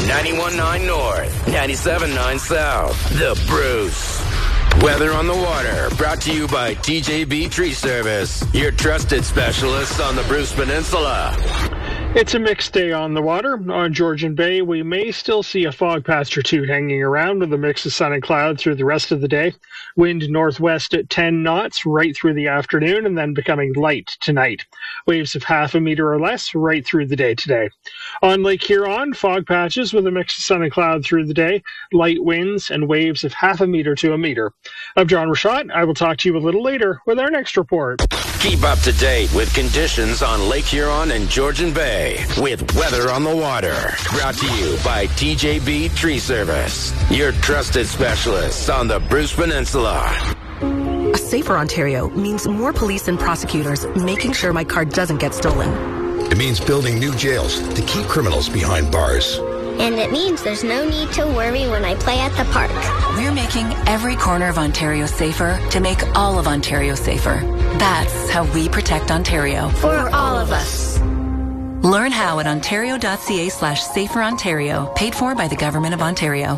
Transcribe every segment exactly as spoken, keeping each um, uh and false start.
ninety-one point nine North, ninety-seven point nine South. The Bruce. Weather on the Water, brought to you by T J B Tree Service, your trusted specialists on the Bruce Peninsula. It's a mixed day on the water. On Georgian Bay, we may still see a fog patch or two hanging around with a mix of sun and cloud through the rest of the day. Wind northwest at ten knots right through the afternoon and then becoming light tonight. Waves of half a meter or less right through the day today. On Lake Huron, fog patches with a mix of sun and cloud through the day, light winds and waves of half a meter to a meter. I'm John Rashad. I will talk to you a little later with our next report. Keep up to date with conditions on Lake Huron and Georgian Bay with Weather on the Water. Brought to you by T J B Tree Service, your trusted specialists on the Bruce Peninsula. A safer Ontario means more police and prosecutors making sure my car doesn't get stolen. It means building new jails to keep criminals behind bars. And it means there's no need to worry when I play at the park. We're making every corner of Ontario safer to make all of Ontario safer. That's how we protect Ontario. For all of us. Learn how at ontario.ca slash safer Ontario, paid for by the Government of Ontario.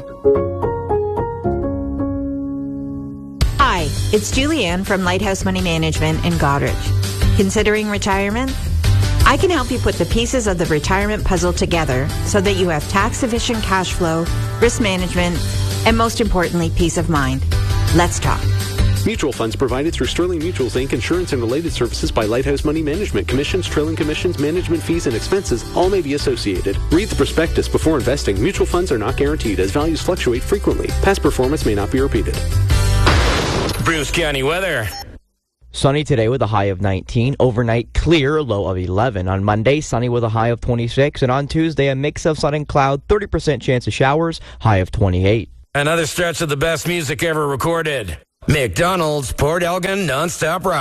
Hi, it's Julianne from Lighthouse Money Management in Goderich. Considering retirement? I can help you put the pieces of the retirement puzzle together so that you have tax-efficient cash flow, risk management, and most importantly, peace of mind. Let's talk. Mutual funds provided through Sterling Mutuals, Incorporated. Insurance and related services by Lighthouse Money Management. Commissions, trailing commissions, management fees, and expenses all may be associated. Read the prospectus before investing. Mutual funds are not guaranteed as values fluctuate frequently. Past performance may not be repeated. Bruce County weather. Sunny today with a high of nineteen. Overnight clear, low of eleven. On Monday, sunny with a high of twenty-six. And on Tuesday, a mix of sun and cloud, thirty percent chance of showers, high of twenty-eight. Another stretch of the best music ever recorded. McDonald's Port Elgin Nonstop Rock.